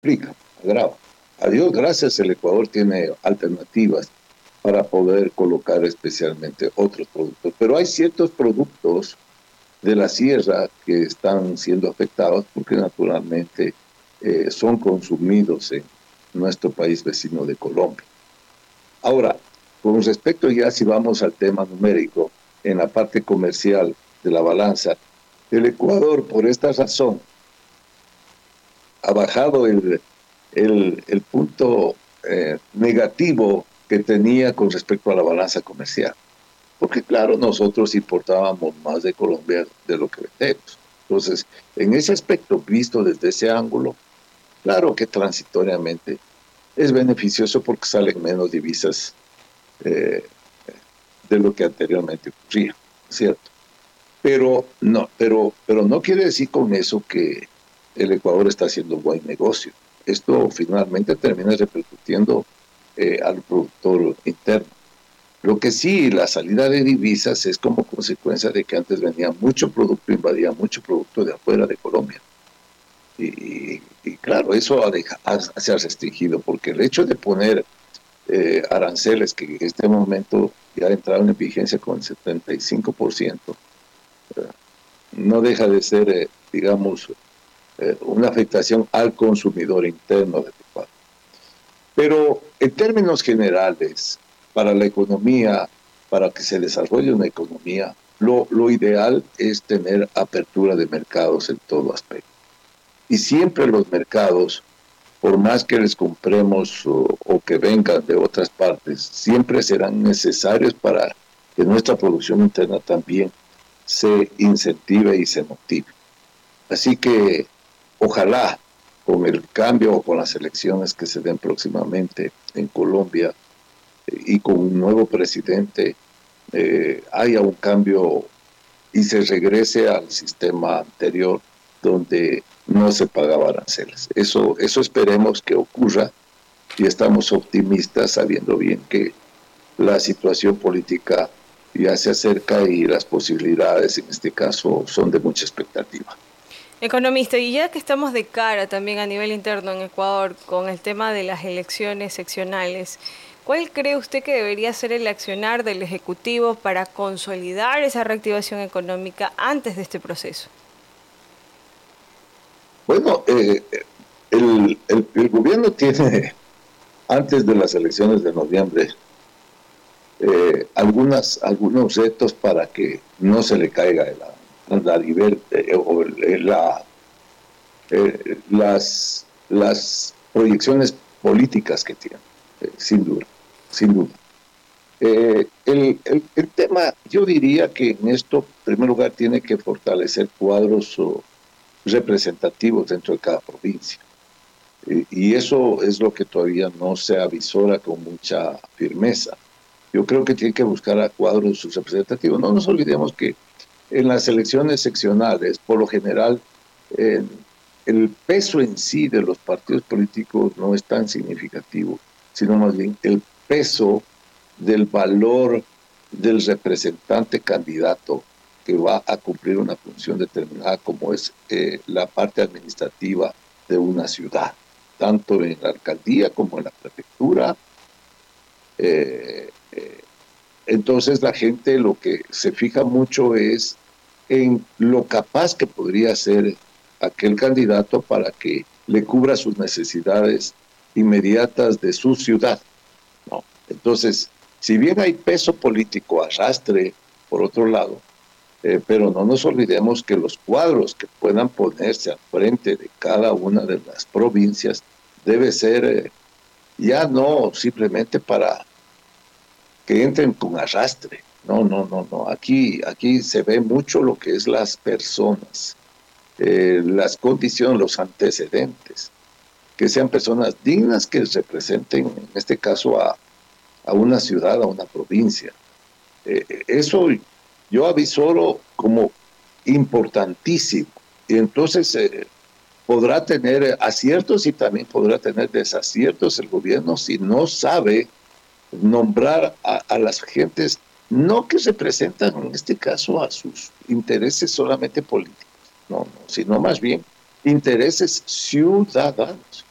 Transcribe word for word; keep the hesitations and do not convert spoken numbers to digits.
complica, agrava. A Dios gracias, el Ecuador tiene alternativas para poder colocar especialmente otros productos. Pero hay ciertos productos de la sierra que están siendo afectados porque naturalmente eh, son consumidos en nuestro país vecino de Colombia. Ahora, con respecto ya si vamos al tema numérico, en la parte comercial de la balanza, el Ecuador por esta razón ha bajado el, el, el punto eh, negativo que tenía con respecto a la balanza comercial. Porque claro, nosotros importábamos más de Colombia de lo que vendemos. Entonces, en ese aspecto, visto desde ese ángulo, claro que transitoriamente es beneficioso porque salen menos divisas eh, de lo que anteriormente ocurría, ¿cierto? Pero no, pero, pero no quiere decir con eso que el Ecuador está haciendo un buen negocio. Esto finalmente termina repercutiendo eh, al productor interno. Lo que sí, la salida de divisas es como consecuencia de que antes venía mucho producto, invadía mucho producto de afuera de Colombia. Y, y, y claro, eso ha, deja, ha, se ha restringido, porque el hecho de poner eh, aranceles que en este momento ya entraron en vigencia con el setenta y cinco por ciento, eh, no deja de ser, eh, digamos, eh, una afectación al consumidor interno del Ecuador. Pero en términos generales, para la economía, para que se desarrolle una economía, lo, lo ideal es tener apertura de mercados en todo aspecto. Y siempre los mercados, por más que les compremos o, o que vengan de otras partes, siempre serán necesarios para que nuestra producción interna también se incentive y se motive. Así que ojalá con el cambio o con las elecciones que se den próximamente en Colombia eh, y con un nuevo presidente eh, haya un cambio y se regrese al sistema anterior donde no se pagaba aranceles. Eso, eso esperemos que ocurra y estamos optimistas sabiendo bien que la situación política ya se acerca y las posibilidades en este caso son de mucha expectativa. Economista, y ya que estamos de cara también a nivel interno en Ecuador con el tema de las elecciones seccionales, ¿cuál cree usted que debería ser el accionar del Ejecutivo para consolidar esa reactivación económica antes de este proceso? Bueno, eh, el, el, el gobierno tiene, antes de las elecciones de noviembre, eh, algunas, algunos retos para que no se le caiga la, la, eh, o la, eh, las, las proyecciones políticas que tiene, eh, sin duda, sin duda. Eh, el, el, el, tema, yo diría que en esto, en primer lugar, tiene que fortalecer cuadros oh, representativos dentro de cada provincia. Eh, y eso es lo que todavía no se avisora con mucha firmeza. Yo creo que tiene que buscar a cuadros representativos. No nos olvidemos que en las elecciones seccionales, por lo general, eh, el peso en sí de los partidos políticos no es tan significativo, sino más bien el peso del valor del representante candidato que va a cumplir una función determinada como es eh, la parte administrativa de una ciudad, tanto en la alcaldía como en la prefectura. Eh, eh, entonces la gente lo que se fija mucho es en lo capaz que podría ser aquel candidato para que le cubra sus necesidades inmediatas de su ciudad, ¿no? Entonces, si bien hay peso político, arrastre, por otro lado, eh, pero no nos olvidemos que los cuadros que puedan ponerse al frente de cada una de las provincias debe ser eh, ya no simplemente para que entren con arrastre. No, no, no, no. Aquí, aquí se ve mucho lo que es las personas, eh, las condiciones, los antecedentes, que sean personas dignas que representen, en este caso, a, a una ciudad, a una provincia. Eh, eso yo avisoro como importantísimo. Y entonces eh, podrá tener aciertos y también podrá tener desaciertos el gobierno si no sabe nombrar a, a las gentes, no que representan en este caso a sus intereses solamente políticos, no, no, sino más bien intereses ciudadanos.